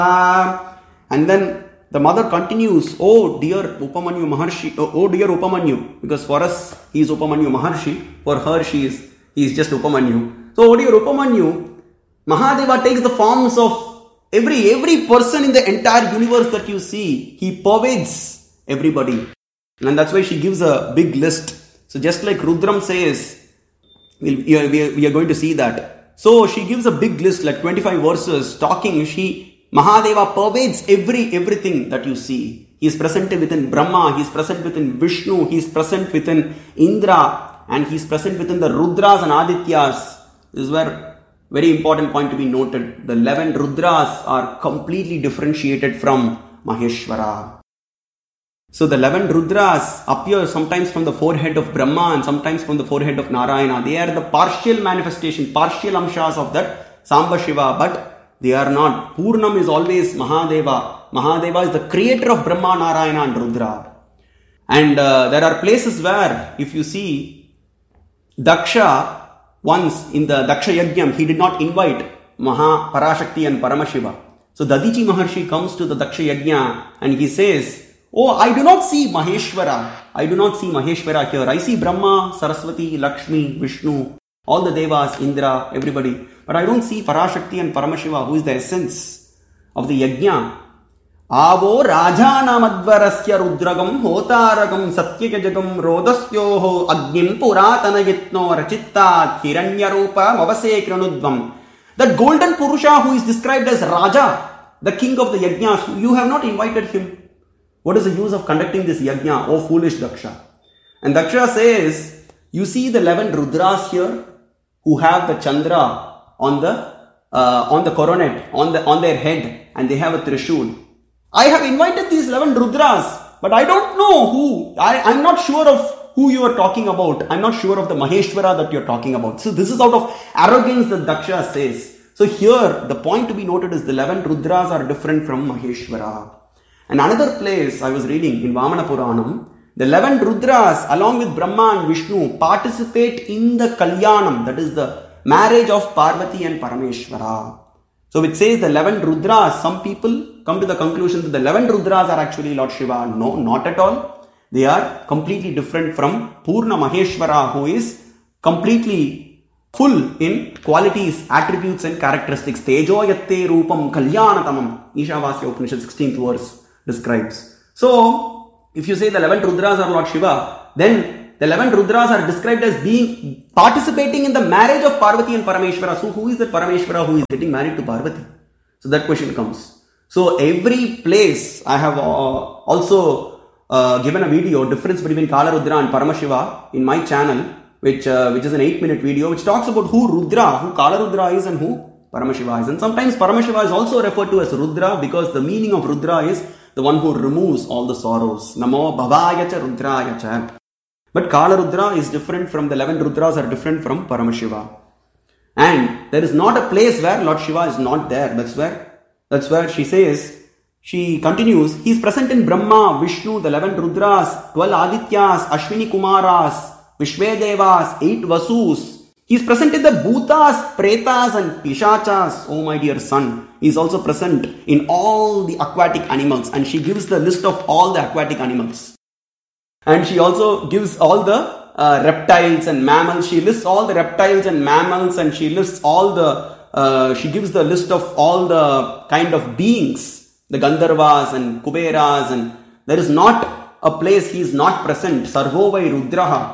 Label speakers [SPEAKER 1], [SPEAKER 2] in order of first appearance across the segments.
[SPEAKER 1] And then the mother continues, oh dear Upamanyu Maharshi, oh dear Upamanyu, because for us he is Upamanyu Maharshi, for her he is just Upamanyu. So, oh dear Upamanyu, Mahadeva takes the forms of every person in the entire universe that you see. He pervades everybody. And that's why she gives a big list. So just like Rudram says, we are going to see that. So she gives a big list, like 25 verses, talking. Mahadeva pervades everything that you see. He is present within Brahma, he is present within Vishnu, he is present within Indra, and he is present within the Rudras and Adityas. This is where very important point to be noted. The 11 Rudras are completely differentiated from Maheshwara. So the 11 Rudras appear sometimes from the forehead of Brahma and sometimes from the forehead of Narayana. They are the partial manifestation, partial amshas of that Samba Shiva, but they are not. Purnam is always Mahadeva. Mahadeva is the creator of Brahma, Narayana and Rudra. And there are places where, if you see, Daksha, once in the Daksha Yajnam, he did not invite Parashakti and Paramashiva. So Dadichi Maharshi comes to the Daksha Yajna and he says, oh, I do not see Maheshwara. I do not see Maheshwara here. I see Brahma, Saraswati, Lakshmi, Vishnu, all the Devas, Indra, everybody. But I don't see Parashakti and Paramashiva, who is the essence of the Yajna. Avo Rajanamadvarasya Rudragam Hotaragam Satyakajagam Rodasyoho Agnim Puratana Yitno Rachitta Hiranyarupa Mavase Kranudvam. That golden Purusha who is described as Raja, the king of the Yajnas, you have not invited him. What is the use of conducting this Yajna, O foolish Daksha? And Daksha says, you see the 11 Rudras here who have the Chandra on the coronet, on their head, and they have a Trishul. I have invited these 11 Rudras, but I don't know who. I'm not sure of who you are talking about. I'm not sure of the Maheshwara that you're talking about. So this is out of arrogance that Daksha says. So here, the point to be noted is the 11 Rudras are different from Maheshwara. And another place I was reading in Vamana Puranam, the 11 Rudras along with Brahma and Vishnu participate in the Kalyanam, that is the marriage of Parvati and Parameshwara. So it says the 11 Rudras, some people come to the conclusion that the 11 Rudras are actually Lord Shiva. No, not at all. They are completely different from Purna Maheshwara, who is completely full in qualities, attributes and characteristics. Tejo yatte rupam kalyanatamam. Ishavasya Upanishad 16th verse describes. So, if you say the 11 Rudras are Lord Shiva, then the 11 Rudras are described as being participating in the marriage of Parvati and Parameshwara. So, who is the Parameshwara who is getting married to Parvati? So, that question comes. So, every place I have also given a video, difference between Kala Rudra and Paramashiva in my channel, which is an 8-minute video, which talks about who Kala Rudra is and who Paramashiva is. And sometimes Paramashiva is also referred to as Rudra because the meaning of Rudra is the one who removes all the sorrows. Namo Bhavaya cha Rudraya cha. But Kala Rudra is different from the 11 Rudras are different from Paramashiva. And there is not a place where Lord Shiva is not there. That's where she says, she continues, he is present in Brahma, Vishnu, the 11 Rudras, 12 Adityas, Ashwini Kumaras, Vishvedevas, 8 Vasus. He is present in the Bhutas, Pretas and Pishachas. Oh my dear son. He is also present in all the aquatic animals. And she gives the list of all the aquatic animals. And she also gives all the reptiles and mammals. She lists all the reptiles and mammals and she lists all the, she gives the list of all the kind of beings, the Gandharvas and Kuberas, and there is not a place he is not present. Sarvo vai Rudraha.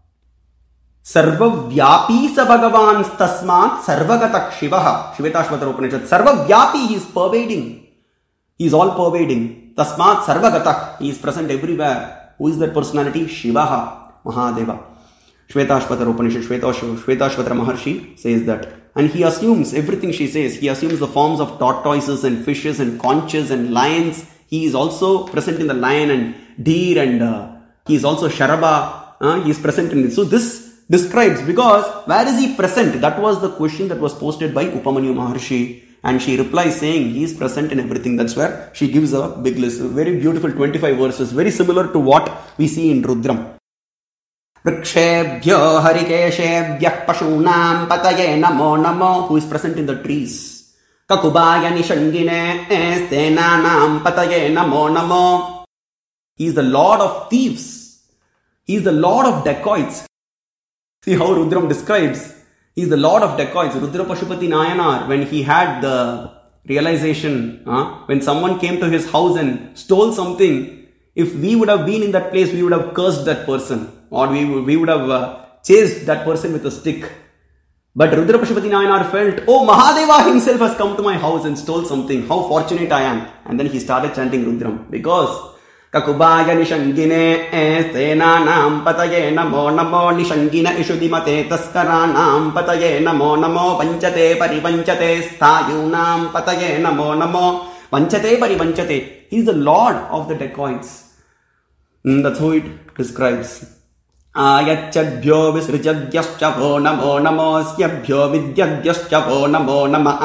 [SPEAKER 1] Sarva Vyapi sa Bhagavan Tasmat Sarvagatak Shivaha. Shvetashvatara Upanishad. Sarva Vyapi, he is pervading. He is all pervading. Tasmat Sarvagatak. He is present everywhere. Who is that personality? Shivaha, Mahadeva. Shvetashvatara Upanishad, Shvetashvatara Maharshi says that. And he assumes everything she says. He assumes the forms of tortoises and fishes and conches and lions. He is also present in the lion and deer and he is also Sharaba. He is present in it. So this describes, because where is he present? That was the question that was posted by Upamanyu Maharshi. And she replies saying he is present in everything. That's where she gives a big list. Very beautiful 25 verses. Very similar to what we see in Rudram. Vrikshebhyo harikeshebhyah pashunam pataye namo namo. Who is present in the trees. Kakubaya Nishangine Stenanam Pataye Namo Namo. He is the lord of thieves. He is the lord of dacoits. See how Rudram describes. He is the lord of dacoits. Rudra Pashupati Nayanar, when he had the realization, when someone came to his house and stole something, if we would have been in that place, we would have cursed that person, or we would have chased that person with a stick. But Rudra Pashupati Nayanar felt, oh, Mahadeva himself has come to my house and stole something. How fortunate I am. And then he started chanting Rudram. Because Kakubaya Nishangine Stenanam Pataye Namo Namo Nishangina Ishudimate Taskaranam Pataye Namo Namo Panchate Paripanchate Sthayunam Pataye Namo Namo Panchate Paripanchate. He is the lord of the dacoits. That's how it describes. Ayachadbhyo visrujadhyascha vo namo namosyabhyo vidyadhyascha vo namo nama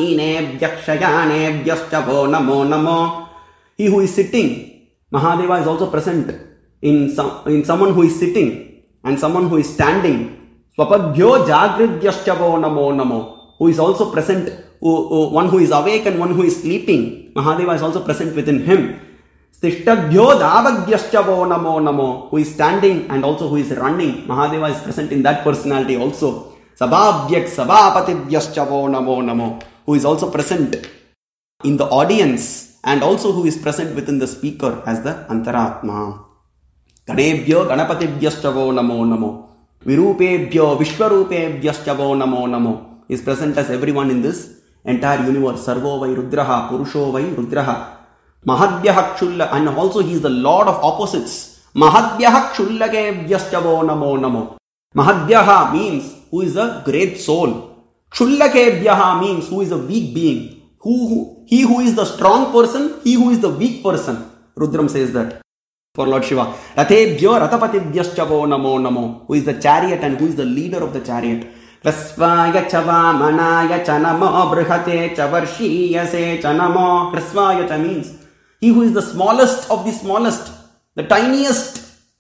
[SPEAKER 1] asinebhyakshayanebhyascha vo namo namo. He who is sitting, Mahadeva is also present in someone who is sitting and someone who is standing. Swapadbhyo jagridhyascha vo namo namo. Who is also present, one who is awake and one who is sleeping. Mahadeva is also present within him. Tishtadbhyo davadhyascha vo namo namo. Who is standing and also who is running. Mahadeva is present in that personality also. Sabhabhyak sabhapatibhyascha vo namo namo. Who is also present in the audience and also who is present within the speaker as the Antaratma. Ganebhyo ganapatibhyascha vo namo namo. Virupebhyo vishwarupebhyascha vo namo namo. He is present as everyone in this entire universe. Sarvo vai rudraha, purusho vai rudraha. Mahadhyah Kshulla, and also he is the lord of opposites. Mahadhyah Kshullakebhyascha vo namo namo. Mahadhyah means who is a great soul. Kshullakebhyah means who is a weak being. He who is the strong person, he who is the weak person. Rudram says that for Lord Shiva. Rathebhyo ratapatibhyascha vo namo namo. Who is the chariot and who is the leader of the chariot. Rasvaya cha vamanaya cha namo brihate cha varshiyase cha namo. Rasvaya cha means he who is the smallest of the smallest, the tiniest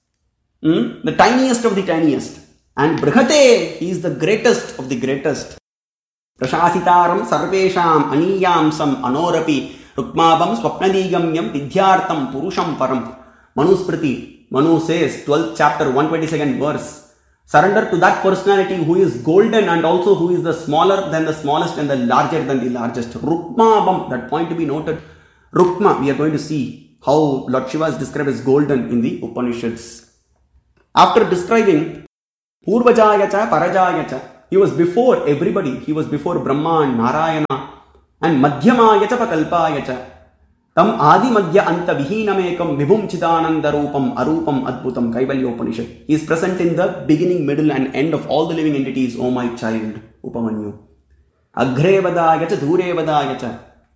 [SPEAKER 1] of the tiniest. And Brihate, he is the greatest of the greatest. Prashasitaram sarvesham aniyamsam anorapi rukmabam swapnadigamyam vidyartam purusham param. Manusmriti, Manu says, 12th chapter, 122nd verse. Surrender to that personality who is golden and also who is the smaller than the smallest and the larger than the largest. Rukmabam, that point to be noted. Rukma, we are going to see how Lord Shiva is described as golden in the Upanishads. After describing Purvajayacha, Parajayacha, he was before everybody. He was before Brahma and Narayana. And Madhyamayacha Pakalpayacha. Tam Adi Madhya Anta Vihinamekam Vibhum Chidananda Rupam Arupam Adbhutam Kaivalya Upanishad. He is present in the beginning, middle and end of all the living entities, O my child, Upamanyu. Agre Vadayacha, Dhure Vadayacha.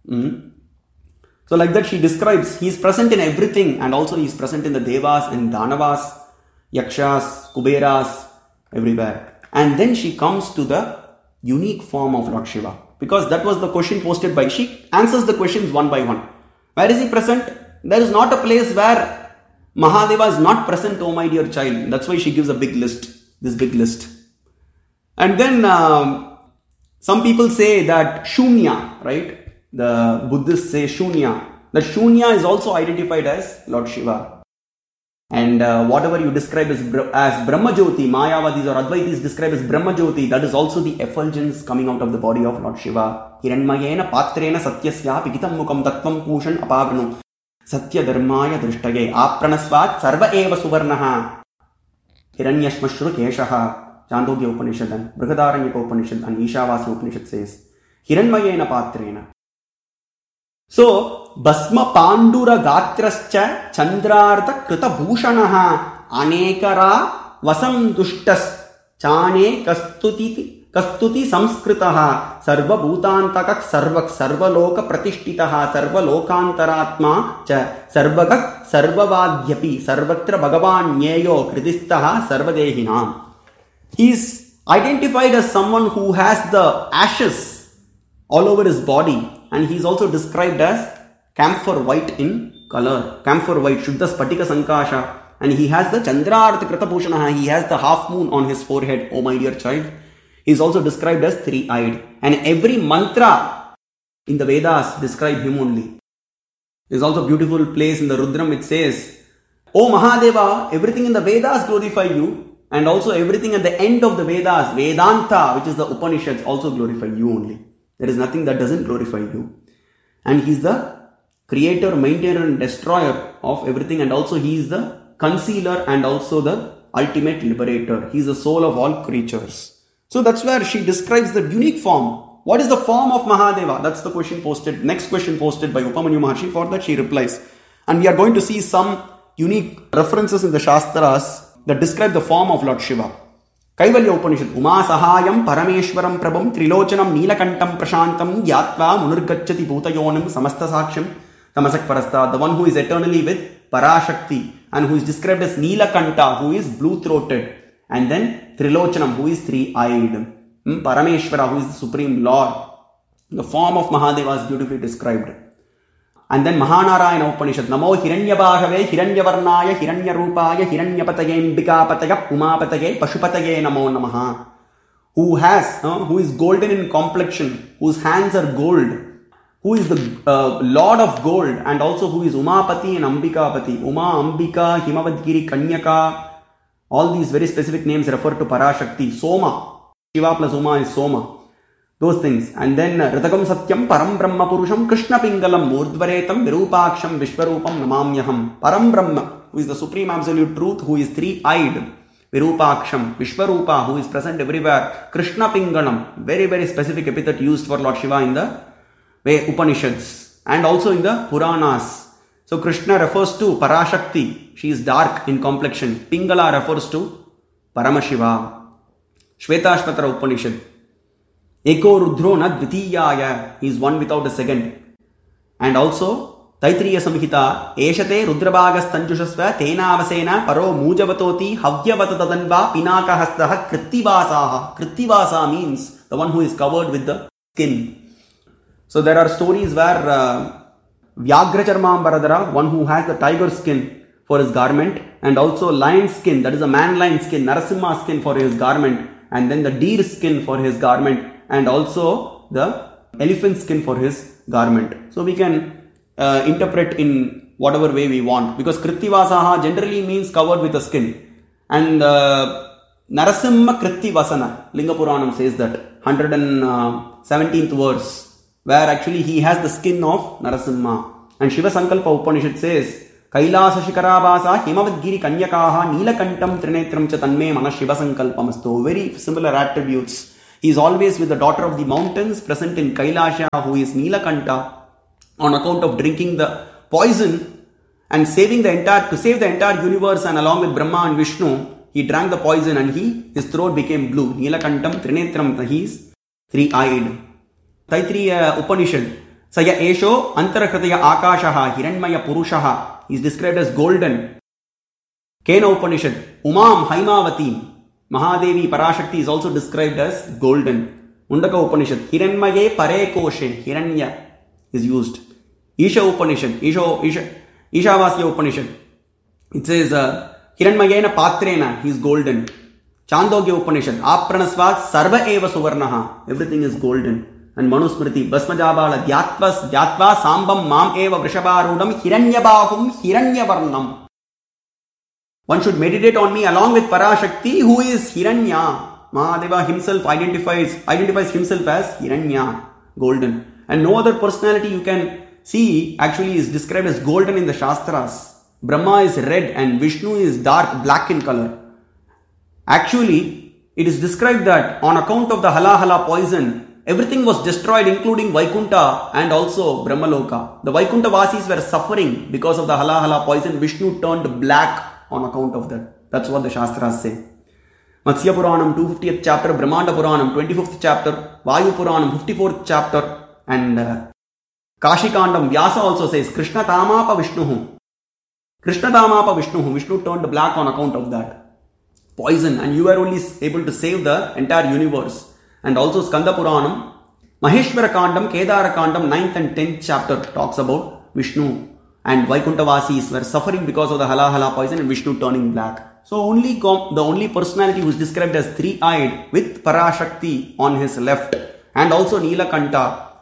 [SPEAKER 1] So like that she describes, he is present in everything and also he is present in the Devas and Danavas, Yakshas, Kuberas, everywhere. And then she comes to the unique form of Lord Shiva. Because that was the question posted by, she answers the questions one by one. Where is he present? There is not a place where Mahadeva is not present, oh my dear child. That's why she gives a big list, this big list. And then some people say that Shunya, right? The Buddhists say Shunya. That Shunya is also identified as Lord Shiva. And whatever you describe as Brahmajyoti, Mayavadis or Advaitis describe as Brahmajyoti, that is also the effulgence coming out of the body of Lord Shiva. Hiranmayena patrena satyasya pikitam mukam tattvam pushan apavranu satya dharmaya drishtage apranasvat sarva eva suvarnaha hiranyashmashru keshaha. Chandogya Upanishad and Brihadaranyaka Upanishad and Ishavasya Upanishad says Hiranmayena patrena. So, Basma Pandura Gatrascha Chandrartha Krita Bhushanaha Anekara Vasam Dushtas Chane Kastuti Samskritaha Sarva Bhutantakak Sarvak Sarvaloka Pratishtitaha Sarva Lokantaratma Cha Sarvakak Sarvavadhyapi Sarvatra Bhagavan Nyeyo Kritistaha Sarvadehinam. He is identified as someone who has the ashes all over his body. And he is also described as camphor white in color. Camphor white, Shuddha Spatika Sankasha. And he has the Chandrartha Krita Bhushanaha. He has the half moon on his forehead, oh my dear child. He is also described as three-eyed. And every mantra in the Vedas describe him only. There's also a beautiful place in the Rudram which says, O Mahadeva, everything in the Vedas glorify you, and also everything at the end of the Vedas, Vedanta, which is the Upanishads, also glorify you only. There is nothing that doesn't glorify you. And he is the creator, maintainer and destroyer of everything, and also he is the concealer and also the ultimate liberator. He is the soul of all creatures. So that's where she describes the unique form. What is the form of Mahadeva? That's the question posted. Next question posted by Upamanyu Maharshi. For that she replies. And we are going to see some unique references in the Shastras that describe the form of Lord Shiva. Kaivalya Upanishad. Uma Sahayam Parameshwaram Prabham Trilochanam Neelakantam Prashantam Yatva Munurgacchati Bhutayonam Samasta Saksham Tamasak Parastha. The one who is eternally with Parashakti and who is described as Neelakanta, who is blue-throated. And then Trilochanam, who is three-eyed. Parameshwara, who is the Supreme Lord. The form of Mahadeva is beautifully described. And then Mahanarayana Upanishad. Namo Hiranyabhagave, Hiranyavarnaya, Hiranyarupaya, Hiranyapataye, Mbikapataya, Umapataye, Pashupataye Namo Namaha. Who is golden in complexion, whose hands are gold, who is the Lord of gold, and also who is Umapati and Ambikapati. Uma, Ambika, Himavadgiri, Kanyaka. All these very specific names refer to Parashakti. Soma. Shiva plus Uma is Soma. Those things. And then Ritakam Satyam Param Brahma Purusham Krishna Pingalam Murdvaretam Virupaksham Vishwarupam Namamyaham. Param Brahma, who is the Supreme Absolute Truth, who is three-eyed. Virupaksham, Vishwarupa, who is present everywhere. Krishna Pingalam, very very specific epithet used for Lord Shiva in the Upanishads and also in the Puranas. So Krishna refers to Parashakti. She is dark in complexion. Pingala refers to Paramashiva. Shvetashvatara Upanishad. Eko Rudro na Dvitiyaya. He is one without a second. And also Taitriya Samhita. Eshate Rudrabhagas Tanjushasva Tenavasena Paro Mujavatoti Havyavatadanva Pinaka Hastaha Krittivasaha. Krittivasa means the one who is covered with the skin. So there are stories where Vyagracharmambaradara, one who has the tiger skin for his garment, and also lion skin, that is a man lion skin, Narasimha skin for his garment, and then the deer skin for his garment, and also the elephant skin for his garment. So we can interpret in whatever way we want, because Krittivasaha generally means covered with a skin. And Narasimha Krittivasana, Linga Puranam says that, 117th verse, where actually he has the skin of Narasimha. And Shiva Sankalpa Upanishad says, Kailasa Shikarabhasa Himavadgiri Kanyakaha Neelakantam Trinetram Chatanme Mana Shiva Sankalpamasto. Very similar attributes. He is always with the daughter of the mountains, present in Kailasha, who is Neelakanta, on account of drinking the poison and to save the entire universe, and along with Brahma and Vishnu, he drank the poison and his throat became blue. Neelakantam Trinetram, he is three-eyed. Taitriya Upanishad. Saya Esho Antarakrataya Akashaha Hiranmaya Purushaha. He is described as golden. Kena Upanishad. Umam Haimavati. Mahadevi Parashakti is also described as golden. Mundaka Upanishad. Hiranmaye Parekoshe. Hiranya is used. Isha Upanishad. Ishavasya Upanishad. It says Hiranmayena Patrena. He is golden. Chandogya Upanishad. Apranasvat Sarva Eva Suvarnaha. Everything is golden. And Manusmriti, Basmajabala, Dyatva, Sambam, Mam Eva, Vrishabharudam, Hiranyabahum, Hiranyavarnam. One should meditate on me along with Parashakti, who is Hiranya. Mahadeva himself identifies himself as Hiranya, golden. And no other personality you can see actually is described as golden in the Shastras. Brahma is red and Vishnu is dark black in color. Actually, it is described that on account of the Hala poison, everything was destroyed, including Vaikunta and also Brahmaloka. The Vaikunta Vasis were suffering because of the Hala poison. Vishnu turned black on account of that. That's what the Shastras say. Matsya Puranam, 250th chapter, Brahmanda Puranam, 25th chapter, Vayu Puranam, 54th chapter, and Kashikandam, Vyasa also says, Krishna Tamapa Vishnuhu. Vishnu turned black on account of that poison, and you were only able to save the entire universe. And also Skanda Puranam, Maheshwara Kandam, Kedara Kandam, 9th and 10th chapter talks about Vishnu and Vaikuntavasis were suffering because of the Hala poison and Vishnu turning black. So the only personality who is described as three-eyed with Parashakti on his left, and also Neelakanta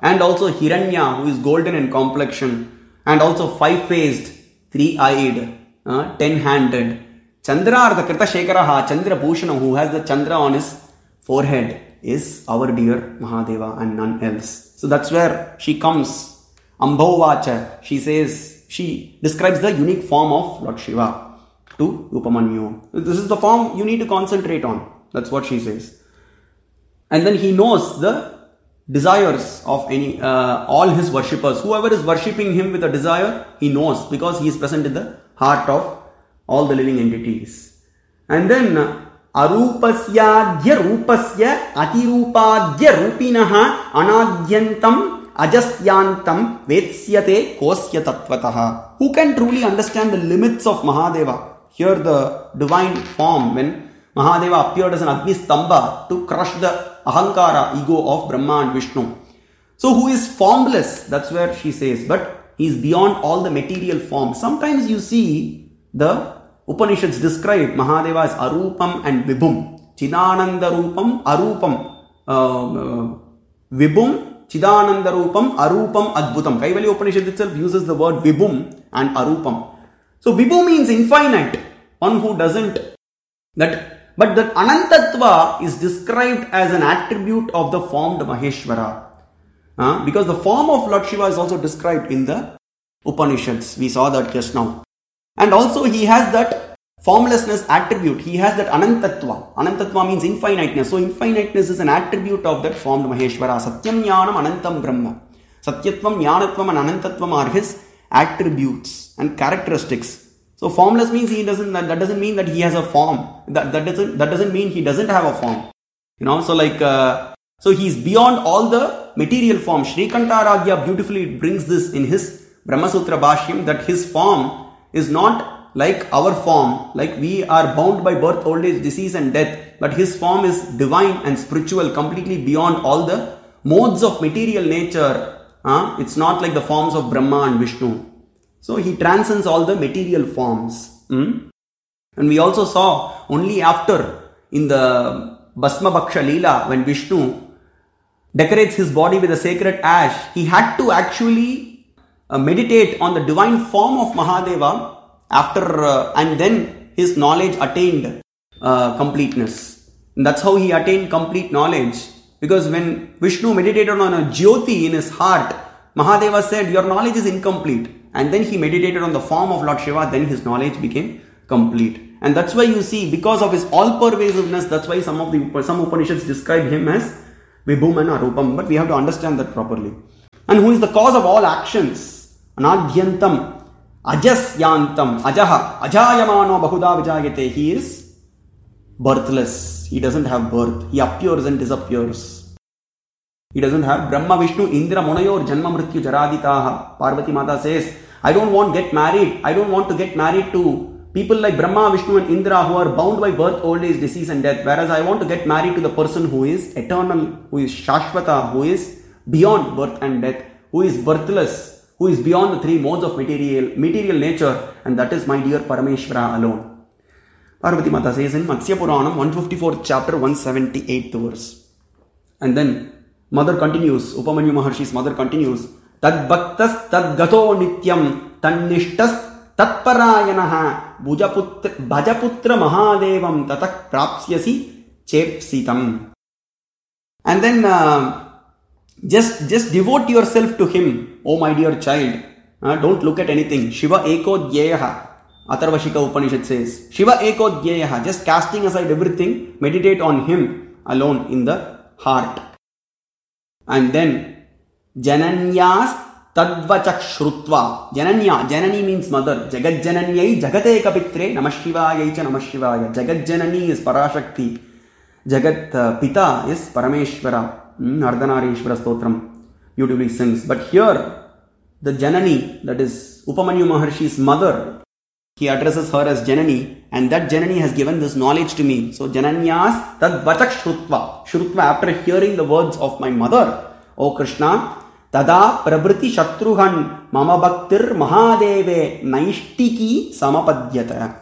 [SPEAKER 1] and also Hiranya, who is golden in complexion, and also five-faced, three-eyed, ten-handed. Chandraartha Krita Shekaraha, Chandra Bhushana, who has the Chandra on his forehead, is our dear Mahadeva and none else. So that's where she comes. Ambhovacha, she says, she describes the unique form of Lord Shiva to Upamanyu. This is the form you need to concentrate on. That's what she says. And then he knows the desires of all his worshippers. Whoever is worshipping him with a desire, he knows because he is present in the heart of all the living entities. And then Arupasya Rupasya Atirupadya Rupinaha Anadyantam Ajastyantam Vetsyate Kosya Tattvataha. Who can truly understand the limits of Mahadeva? Here the divine form, when Mahadeva appeared as an Agni Stamba to crush the Ahankara, ego of Brahma and Vishnu. So who is formless? That's where she says, but he is beyond all the material forms. Sometimes you see the Upanishads describe Mahadeva as Arupam and Vibhum. Chidananda Rupam, Arupam, Vibhum, Chidananda Rupam, Arupam, Adbhutam. Kaivalya Upanishad itself uses the word Vibhum and Arupam. So Vibhu means infinite, one who doesn't. But that Anantatva is described as an attribute of the formed Maheshwara. Because the form of Lord Shiva is also described in the Upanishads. We saw that just now. And also he has that formlessness attribute. He has that Anantatva. Anantatva means infiniteness. So infiniteness is an attribute of that formed Maheshwara. Satyam Jnanam Anantam Brahma. Satyatvam, Jnanatvam and Anantatvam are his attributes and characteristics. So formless means that doesn't mean that he has a form. That doesn't mean he doesn't have a form. So he's beyond all the material form. Srikantaragya beautifully brings this in his Brahmasutra Bhashyam, that his form is not like our form, like we are bound by birth, old age, disease and death, but his form is divine and spiritual, completely beyond all the modes of material nature. It's not like the forms of Brahma and Vishnu. So he transcends all the material forms. And we also saw only after in the Bhasma Bhaksha Leela, when Vishnu decorates his body with a sacred ash, he had to actually meditate on the divine form of Mahadeva and then his knowledge attained completeness. And that's how he attained complete knowledge. Because when Vishnu meditated on a Jyoti in his heart, Mahadeva said, your knowledge is incomplete. And then he meditated on the form of Lord Shiva, then his knowledge became complete. And that's why you see, because of his all-pervasiveness, that's why some Upanishads describe him as Vibhum and Arupam. But we have to understand that properly. And who is the cause of all actions? Anadhyantam, Ajasyantam, Ajaha, Ajayamano Bahuda Vijayate. He is birthless. He doesn't have birth. He appears and disappears. He doesn't have Brahma, Vishnu, Indra, Munayor, Janma, Mrityu, Jaraditaha. Parvati Mata says, I don't want to get married. I don't want to get married to people like Brahma, Vishnu and Indra who are bound by birth, old age, disease and death. Whereas I want to get married to the person who is eternal, who is Shashvata, who is beyond birth and death, who is birthless, who is beyond the three modes of material nature. And that is my dear Parameshvara alone. Parvati Mata says in Matsya Puranam, 154th chapter, 178th verse. And then Mother continues, Upamanyu Maharshi's mother continues, Tad Bhaktas Tad Gato Nityam Tannishtas Tatparayanaha Bhajaputra Mahadevam Tatak Prapsyasi Chepsitam. And then just devote yourself to him, oh my dear child. Don't look at anything. Shiva Eko Dhyeyaha. Atharvashika Upanishad says, Shiva Eko Dhyeyaha. Just casting aside everything, meditate on him alone in the heart. And then Jananyas Tadvachak Shrutva. Janani means mother. Jagat Jananyai Jagate Kapitre Namashivayai cha Namashivaya. Jagat Janani is Parashakti. Jagat Pita is Parameshvara. Ardhanarishvara Stotram beautifully sings. But here the Janani, that is Upamanyu Maharshi's mother, he addresses her as Janani, and that Janani has given this knowledge to me. So Jananyas Tadvachak Shrutva. Shrutva, after hearing the words of my mother, O Krishna, Tada Prabriti Shatruhan Mama Bhaktir Mahadeve Naishtiki Samapadyata.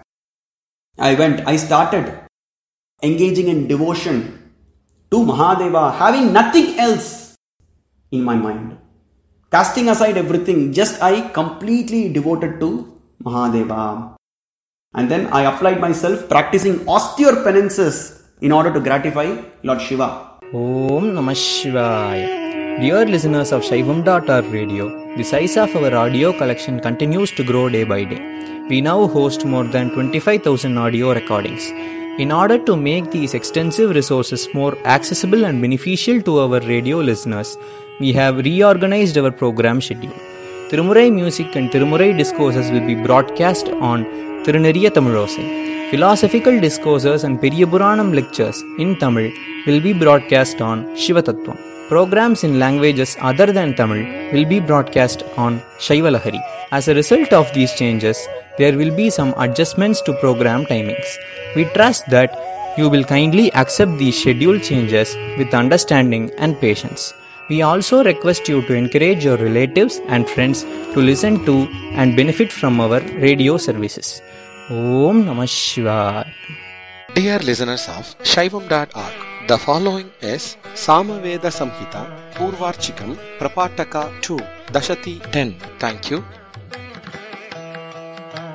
[SPEAKER 1] I started engaging in devotion to Mahadeva, having nothing else in my mind. Casting aside everything, just I completely devoted to Mahadeva. And then I applied myself practicing austere penances in order to gratify Lord Shiva.
[SPEAKER 2] Om Namah Shivaya. Dear listeners of Shaivam.org radio, the size of our audio collection continues to grow day by day. We now host more than 25,000 audio recordings. In order to make these extensive resources more accessible and beneficial to our radio listeners, we have reorganized our program schedule. Tirumurai music and Tirumurai discourses will be broadcast on Tiruneriya Tamilosai. Philosophical discourses and Periyapuranam lectures in Tamil will be broadcast on Shivatattvam. Programs in languages other than Tamil will be broadcast on Shaivalahari. As a result of these changes, there will be some adjustments to program timings. We trust that you will kindly accept these schedule changes with understanding and patience. We also request you to encourage your relatives and friends to listen to and benefit from our radio services. Om Namah Shivaya.
[SPEAKER 3] Dear listeners of Shaivam.org, the following is Samaveda Samhita Purvarchikam Prapataka 2 Dashati 10. Thank you.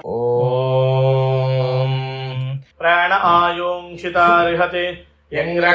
[SPEAKER 4] Om Prana Ayong Shitarihate Yang